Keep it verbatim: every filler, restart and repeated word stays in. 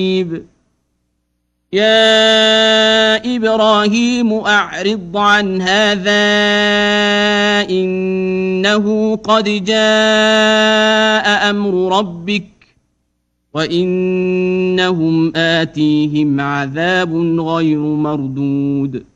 يا إبراهيم أعرض عن هذا إنه قد جاء أمر ربك وإنهم آتيهم عذاب غير مردود